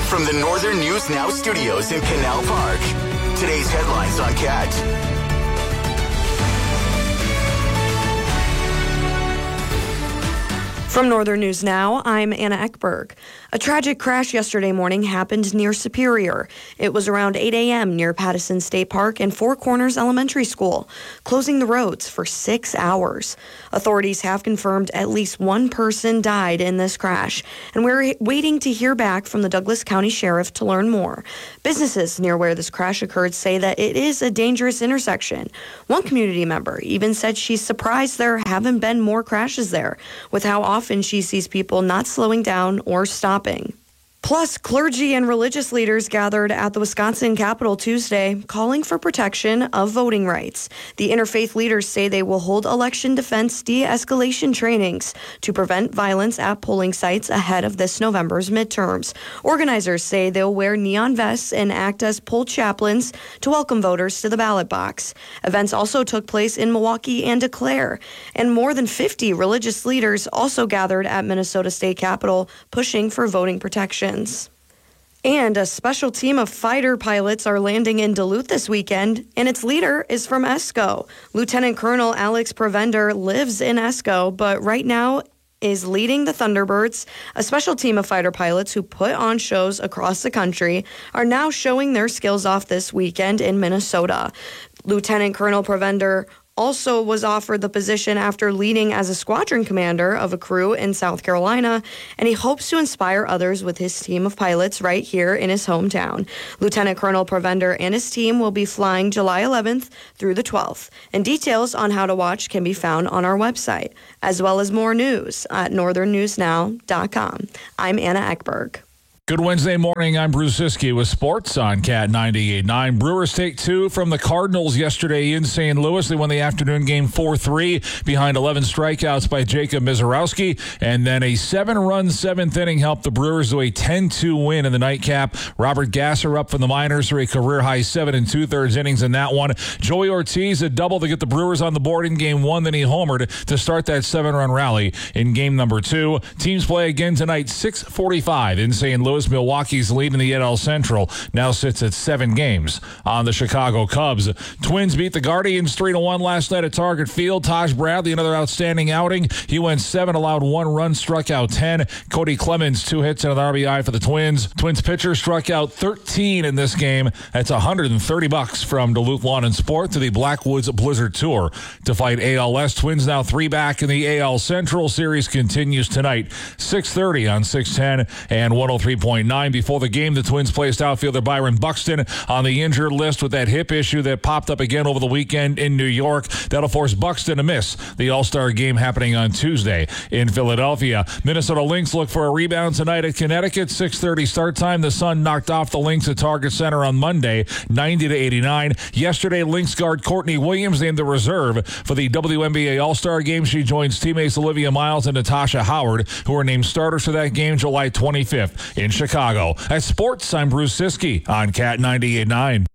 from the Northern News Now studios in Canal Park. Today's headlines on CAT. From Northern News Now, I'm Anna Ekberg. A tragic crash yesterday morning happened near Superior. It was around 8 a.m. near Pattison State Park and Four Corners Elementary School, closing the roads for 6 hours. Authorities have confirmed at least one person died in this crash, and we're waiting to hear back from the Douglas County Sheriff to learn more. Businesses near where this crash occurred say that it is a dangerous intersection. One community member even said she's surprised there haven't been more crashes there, with how often she sees people not slowing down or stopping. Plus, clergy and religious leaders gathered at the Wisconsin Capitol Tuesday, calling for protection of voting rights. The interfaith leaders say they will hold election defense de-escalation trainings to prevent violence at polling sites ahead of this November's midterms. Organizers say they'll wear neon vests and act as poll chaplains to welcome voters to the ballot box. Events also took place in Milwaukee and Eau Claire, and more than 50 religious leaders also gathered at Minnesota State Capitol, pushing for voting protection. And a special team of fighter pilots are landing in Duluth this weekend, and its leader is from ESCO. Lieutenant Colonel Alex Provender lives in ESCO, but right now is leading the Thunderbirds. A special team of fighter pilots who put on shows across the country are now showing their skills off this weekend in Minnesota. Lieutenant Colonel Provender also was offered the position after leading as a squadron commander of a crew in South Carolina, and he hopes to inspire others with his team of pilots right here in his hometown. Lieutenant Colonel Provender and his team will be flying July 11th through the 12th, and details on how to watch can be found on our website, as well as more news at northernnewsnow.com. I'm Anna Ekberg. Good Wednesday morning. I'm Bruce Siski with sports on CAT 98.9. Brewers take 2 from the Cardinals yesterday in St. Louis. They won the afternoon game 4-3 behind 11 strikeouts by Jacob Misiorowski. And then a 7-run 7th inning helped the Brewers to a 10-2 win in the nightcap. Robert Gasser up from the minors for a career-high 7 2/3 innings in that one. Joey Ortiz a double to get the Brewers on the board in game 1. Then he homered to start that 7-run rally in game number 2. Teams play again tonight, 6:45 in St. Louis. Milwaukee's lead in the NL Central now sits at 7 games on the Chicago Cubs. Twins beat the Guardians 3-1 last night at Target Field. Taj Bradley, another outstanding outing. He went 7, allowed 1 run, struck out 10. Cody Clemens, 2 hits and an RBI for the Twins. Twins pitcher struck out 13 in this game. That's $130 from Duluth Lawn and Sport to the Blackwoods Blizzard Tour to fight ALS. Twins now 3 back in the AL Central. Series continues tonight, 6:30 on 610 and 103.9. Before the game, the Twins placed outfielder Byron Buxton on the injured list with that hip issue that popped up again over the weekend in New York. That'll force Buxton to miss the All-Star game happening on Tuesday in Philadelphia. Minnesota Lynx look for a rebound tonight at Connecticut. 6:30 start time. The Sun knocked off the Lynx at Target Center on Monday, 90-89. Yesterday, Lynx guard Courtney Williams named the reserve for the WNBA All-Star game. She joins teammates Olivia Miles and Natasha Howard, who are named starters for that game July 25th in Chicago. At sports, I'm Bruce Siski on CAT 98.9.